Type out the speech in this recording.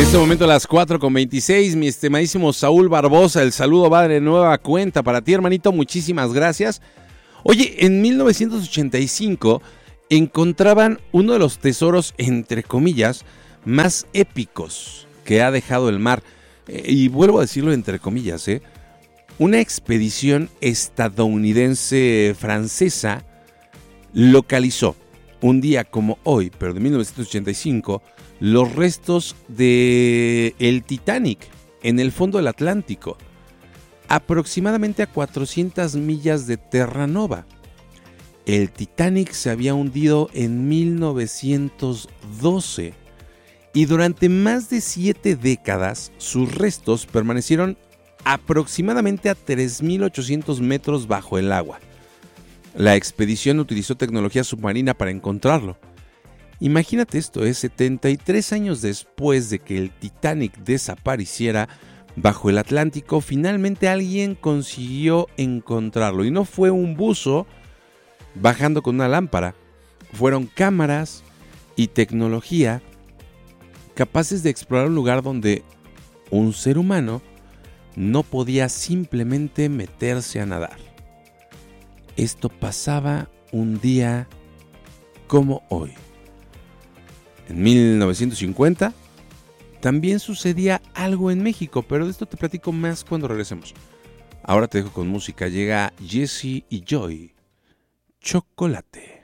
este momento a las 4:26, mi estimadísimo Saúl Barbosa, el saludo va de nueva cuenta para ti, hermanito, muchísimas gracias. Oye, en 1985 encontraban uno de los tesoros, entre comillas, más épicos que ha dejado el mar. Y vuelvo a decirlo entre comillas, una expedición estadounidense francesa localizó un día como hoy, pero de 1985, los restos de el Titanic en el fondo del Atlántico, aproximadamente a 400 millas de Terranova. El Titanic se había hundido en 1912 y durante más de 7 décadas sus restos permanecieron aproximadamente a 3.800 metros bajo el agua. La expedición utilizó tecnología submarina para encontrarlo. Imagínate esto, 73 años después de que el Titanic desapareciera bajo el Atlántico, finalmente alguien consiguió encontrarlo. Y no fue un buzo bajando con una lámpara, fueron cámaras y tecnología capaces de explorar un lugar donde un ser humano no podía simplemente meterse a nadar. Esto pasaba un día como hoy. En 1950 también sucedía algo en México, pero de esto te platico más cuando regresemos. Ahora te dejo con música. Llega Jesse y Joy, Chocolate.